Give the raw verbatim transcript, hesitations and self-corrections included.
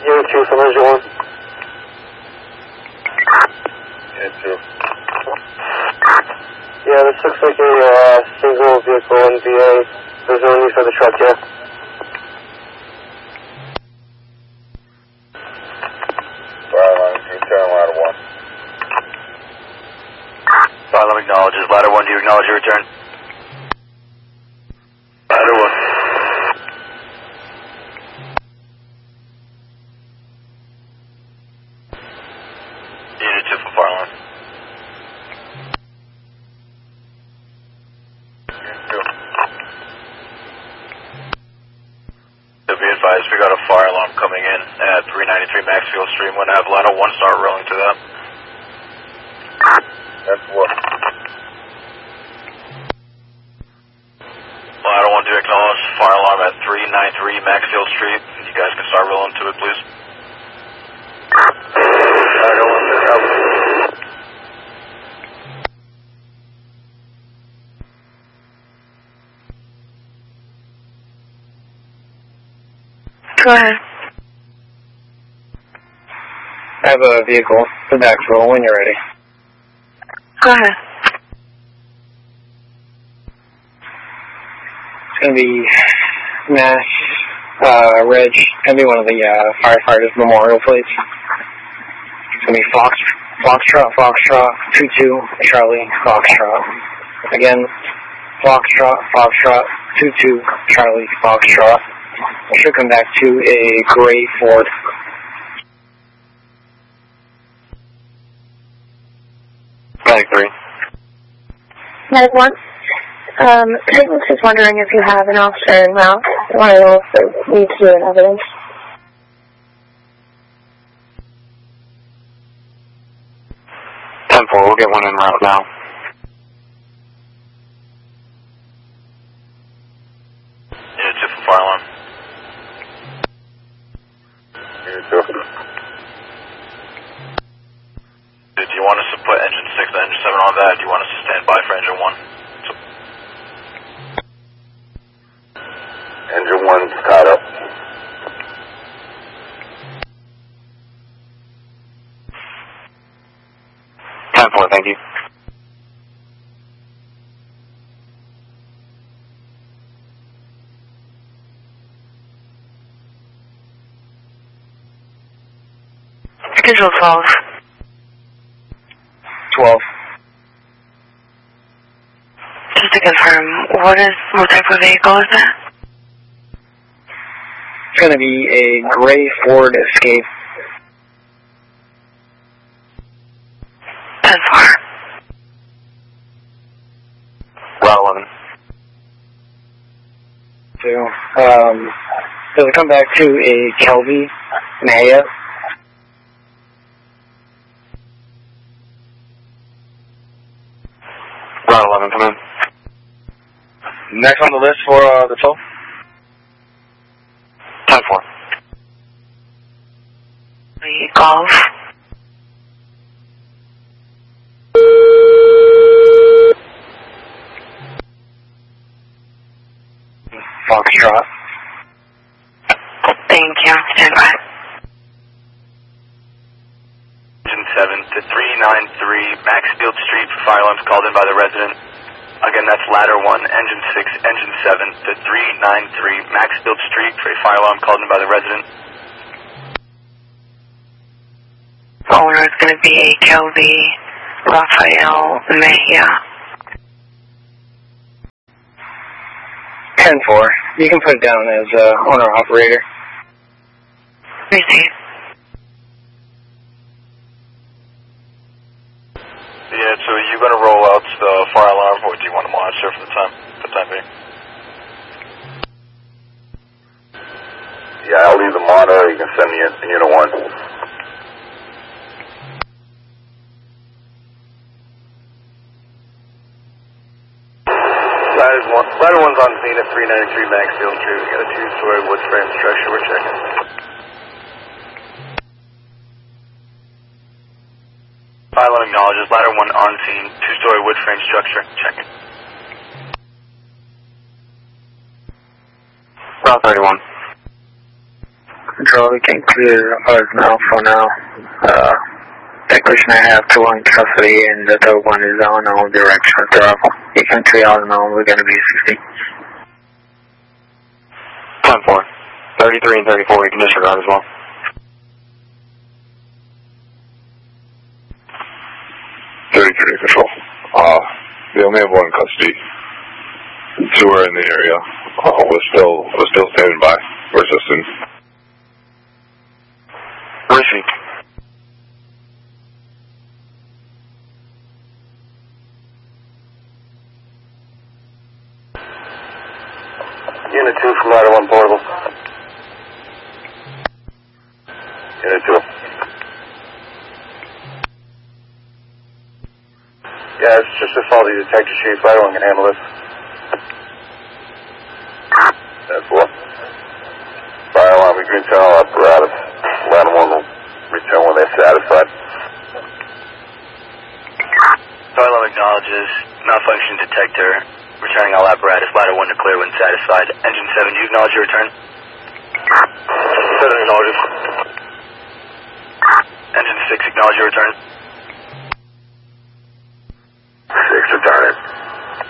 Unit two from Engine one. Unit two. Yeah, this looks like a uh, single vehicle in V A. There's no need for the truck yet. Fire alarm, you turn ladder one. Fire alarm acknowledges. Ladder one, do you acknowledge your return? Ladder one. Unit two from fire alarm. To be advised, we got a fire alarm coming in at three ninety-three Maxfield Street. We're going to have ladder one start rolling to that. That's what. Ladder one, do you acknowledge fire alarm at three ninety-three Maxfield Street? You guys can start rolling to it, please. Ladder one, to help. Go ahead. I have a vehicle for backfill when you're ready. Go ahead. It's going to be Nash, uh, Reg, it's going to be one of the uh, firefighters' memorial plates. It's going to be Fox, Foxtrot, Foxtrot, two two, Charlie, Foxtrot. Again, Foxtrot, Foxtrot, two two, Charlie, Foxtrot. It should come back to a gray Ford. Medic three. Medic one. Um, I was just wondering if you have an officer en route. I want to know if there needs to be an evidence. ten four, we'll get one en route now. Unit two from fire alarm. Unit two. Do you want us to put engine six and engine seven on that? Do you want us to stand by for engine one? Engine one's caught up. ten four, thank you. Schedule twelve. twelve. Just to confirm, what is, what type of vehicle is that? It's going to be a gray Ford Escape. ten four. Route eleven. So, um, does it come back to a Kelby Maya? Route eleven, come in. Next on the list for uh, the tow? ten four. Golf. Foxtrot. Thank you. Stand by. Engine seven to three ninety-three Maxfield Street for fire alarms called in by the resident. Again, that's ladder one, engine six, engine seven to three ninety-three Maxfield Street for a fire alarm called in by the resident. Owner is going to be a Kelby Rafael Mejia. ten four. You can put it down as uh, owner-operator. Receive. Yeah, so are you going to roll out the fire alarm, or do you want to monitor for the time, for the time being? Yeah, I'll leave the monitor. You can send me in unit one. Ladder one, ladder one's on scene at three ninety-three Maxfield Street. We got a two-story wood frame structure. We're checking. Fire alarm acknowledges ladder one on scene, two-story wood frame structure. Checking. Route thirty-one. Control, we can clear us now for now. Uh, technician I have two in custody and the third one is on all direction of travel. You can clear us now, we're going to be sixty. ten four. thirty-three and thirty-four, you can disregard as well. thirty-three control. Uh, we only have one in custody. Two are in the area. Uh, we're still, we're still standing by. Resisting. Receive. Unit two from Ladder one portable. Unit two. Yeah, it's just a faulty detector sheet. Ladder one can handle this. That's what. Fire alarm, green tunnel apparatus. Ladder one will return when they're satisfied. Fire alarm acknowledges malfunction detector. Returning all apparatus. Ladder one to clear when satisfied. Engine seven, do you acknowledge your return? seven acknowledges. Engine six, acknowledge your return.